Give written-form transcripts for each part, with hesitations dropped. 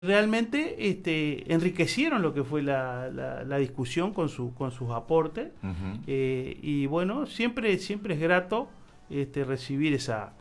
realmente enriquecieron lo que fue la discusión con sus aportes. Y bueno, siempre es grato recibir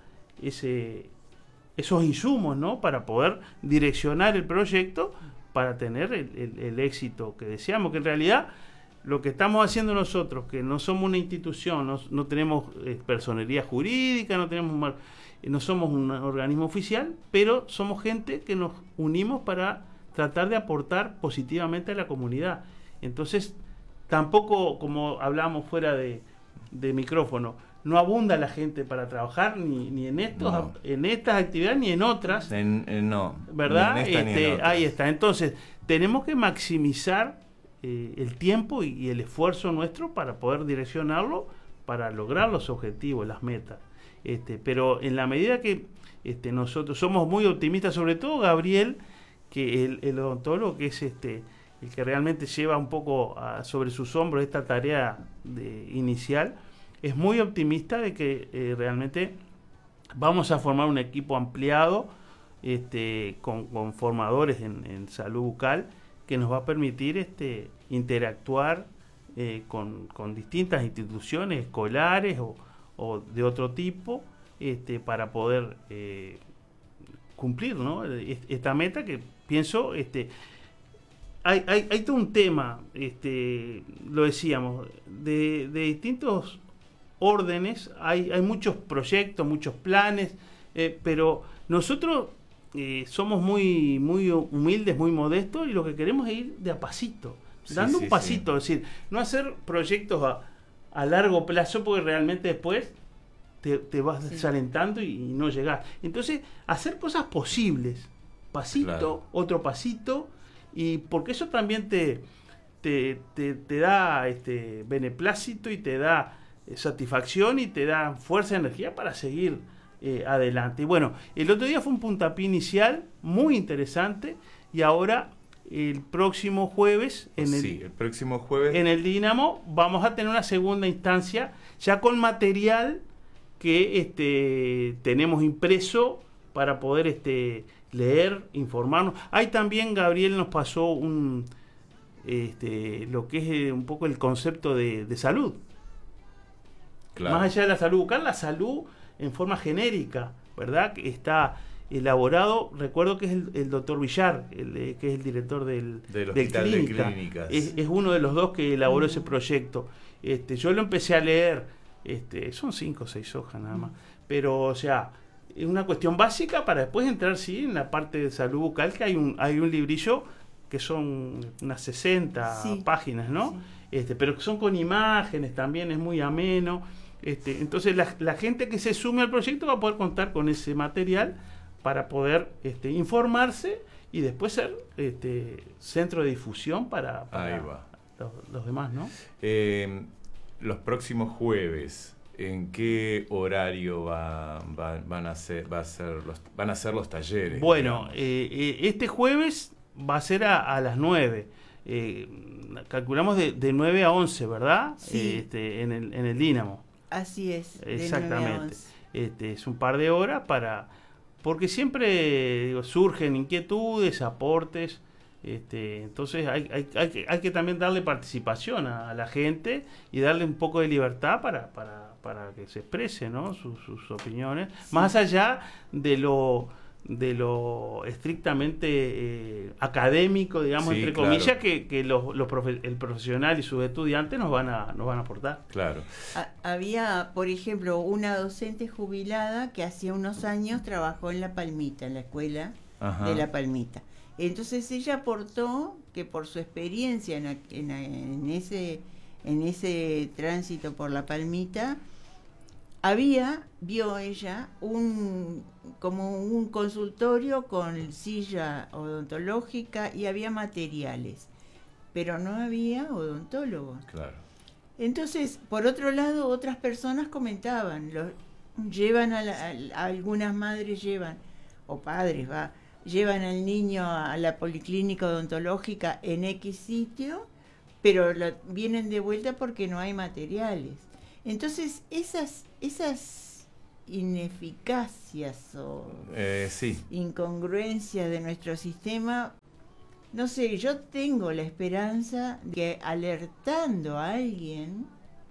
esos insumos, ¿no? Para poder direccionar el proyecto para tener el éxito que deseamos, que en realidad lo que estamos haciendo nosotros, que no somos una institución, no tenemos personería jurídica, no somos un organismo oficial, pero somos gente que nos unimos para tratar de aportar positivamente a la comunidad. Entonces, tampoco, como hablábamos fuera de micrófono, no abunda la gente para trabajar ni en en estas actividades ni en otras. No. ¿Verdad? Ni en esta, ni en otras. Ahí está. Entonces, tenemos que maximizar el tiempo y el esfuerzo nuestro para poder direccionarlo, para lograr los objetivos, las metas. Pero en la medida que nosotros somos muy optimistas, sobre todo Gabriel, que el odontólogo, que es el que realmente lleva un poco sobre sus hombros esta tarea inicial, es muy optimista de que realmente vamos a formar un equipo ampliado con formadores en salud bucal, que nos va a permitir interactuar con distintas instituciones escolares o de otro tipo, para poder cumplir, ¿no? Esta meta que pienso, hay todo un tema, lo decíamos, de distintos órdenes, hay muchos proyectos, muchos planes, pero nosotros somos muy humildes, muy modestos, y lo que queremos es ir de a pasito, dando un pasito, es decir, no hacer proyectos a largo plazo, porque realmente después te vas desalentando y no llegás. Entonces, hacer cosas posibles, pasito, otro pasito, y porque eso también te da beneplácito y te da satisfacción y te da fuerza y energía para seguir adelante. Y bueno, el otro día fue un puntapié inicial muy interesante, y ahora el próximo jueves en el Dínamo vamos a tener una segunda instancia ya con material que que impreso para poder leer, informarnos. Ahí también Gabriel nos pasó lo que es un poco el concepto de salud. Claro. Más allá de la salud bucal, la salud en forma genérica, ¿verdad? Que está elaborado, recuerdo que es el doctor Villar, que es el director del Hospital de Clínicas. Es uno de los dos que elaboró ese proyecto. Yo lo empecé a leer, son 5 o 6 hojas nada más, pero o sea, es una cuestión básica para después entrar en la parte de salud bucal, que hay un librillo que son unas 60 páginas, ¿no? Sí. Pero que son con imágenes también, es muy ameno. Entonces la gente que se sume al proyecto va a poder contar con ese material para poder informarse y después ser centro de difusión para los demás, ¿no? Los próximos jueves, ¿en qué horario van a ser los talleres? Bueno, este jueves va a ser a las 9. Calculamos de 9 a 11, ¿verdad? Sí. En el Dínamo. Así es. Exactamente. Es un par de horas porque siempre surgen inquietudes, aportes. Entonces hay que también darle participación a la gente y darle un poco de libertad para que se exprese, ¿no? sus opiniones, más allá de lo estrictamente académico, digamos, entre comillas, que el profesional y sus estudiantes nos van a aportar. Claro. Había, por ejemplo, una docente jubilada que hacía unos años trabajó en La Palmita, en la escuela de La Palmita. Entonces ella aportó que por su experiencia en ese tránsito por La Palmita, vio ella como un consultorio con silla odontológica y había materiales, pero no había odontólogos. Claro. Entonces, por otro lado, otras personas comentaban, llevan algunas madres o padres, llevan al niño a la policlínica odontológica en X sitio, pero vienen de vuelta porque no hay materiales. Entonces, esas ineficacias o sí. incongruencias de nuestro sistema. No sé, yo tengo la esperanza de que alertando a alguien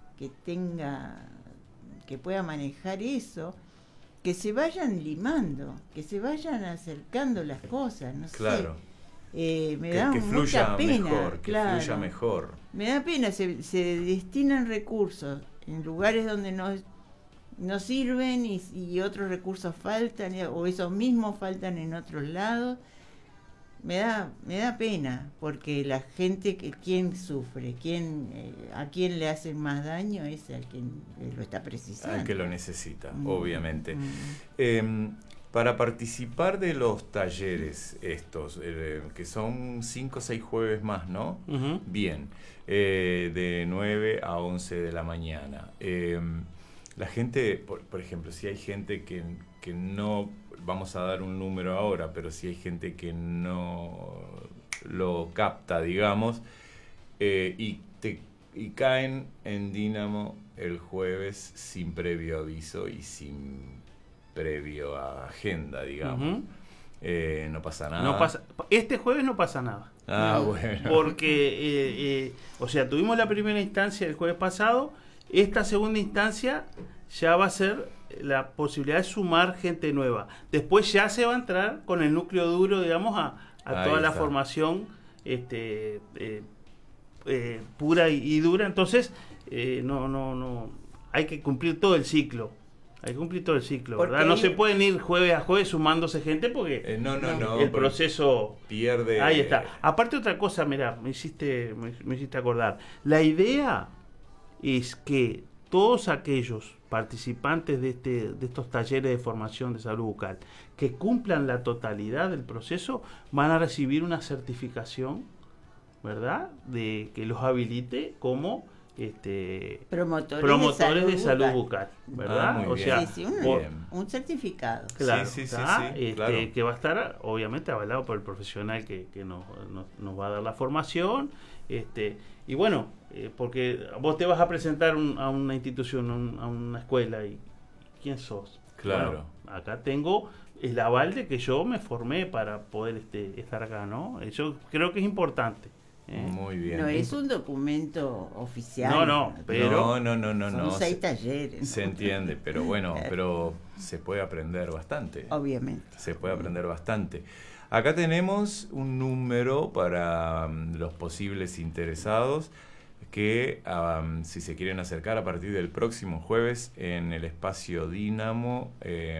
que pueda manejar eso, que se vayan limando, que se vayan acercando las cosas, no claro. sé. Me da mucha pena, mejor, claro. Que fluya mejor. Me da pena, se destinan recursos en lugares donde no sirven y otros recursos faltan, o esos mismos faltan en otros lados. Me da pena, porque la gente, ¿quién sufre? ¿A quién le hacen más daño? Es al que lo está precisando. Al que lo necesita, obviamente. Para participar de los talleres estos, que son 5 o 6 jueves más, ¿no? Uh-huh. Bien, de 9 a 11 de la mañana. La gente, por ejemplo, si hay gente que no... Vamos a dar un número ahora, pero si hay gente que no lo capta, digamos, y caen en Dínamo el jueves sin previo aviso y sin previo agenda, digamos. Uh-huh. No pasa nada. Este jueves no pasa nada. Bueno. Porque, o sea, tuvimos la primera instancia el jueves pasado, esta segunda instancia ya va a ser la posibilidad de sumar gente nueva. Después ya se va a entrar con el núcleo duro, digamos, a toda la formación pura y dura. Entonces, no hay que cumplir todo el ciclo. ¿Verdad? No se pueden ir jueves a jueves sumándose gente porque el proceso pierde. Ahí está. Aparte otra cosa, mirá, me hiciste acordar. La idea es que todos aquellos participantes de estos talleres de formación de salud bucal que cumplan la totalidad del proceso van a recibir una certificación, ¿verdad?, de que los habilite como promotores de salud bucal, ¿verdad? O sea, un certificado. Claro, sí, claro. Que va a estar obviamente avalado por el profesional que nos va a dar la formación, y bueno, porque vos te vas a presentar a una institución, a una escuela, y ¿quién sos? Claro. Bueno, acá tengo el aval de que yo me formé para poder estar acá, ¿no? Eso creo que es importante. Muy bien. No es un documento oficial. Pero son 6 talleres. Se entiende, pero bueno, pero se puede aprender bastante. Obviamente. Se puede aprender bastante. Acá tenemos un número para los posibles interesados que si se quieren acercar a partir del próximo jueves en el espacio Dínamo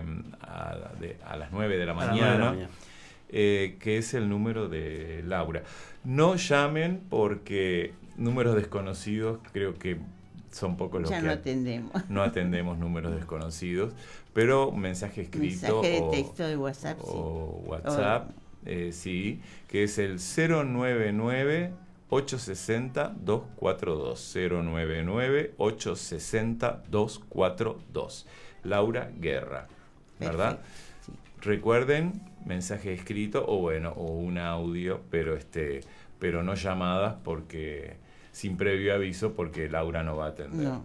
a las 9 de la mañana. Que es el número de Laura. No llamen porque números desconocidos creo que son pocos los que no atendemos. No atendemos números desconocidos, pero mensaje escrito de texto de WhatsApp, o WhatsApp, sí, que es el 099 860 242 099 860 242. Laura Guerra, ¿verdad? Sí. Recuerden, mensaje escrito o un audio, pero no llamadas porque sin previo aviso, porque Laura no va a atender. No.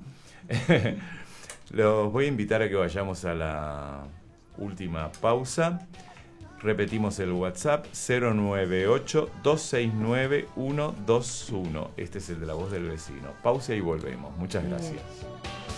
Los voy a invitar a que vayamos a la última pausa. Repetimos el WhatsApp 098-269-121. Este es el de la voz del vecino. Pausa y volvemos. Muchas gracias.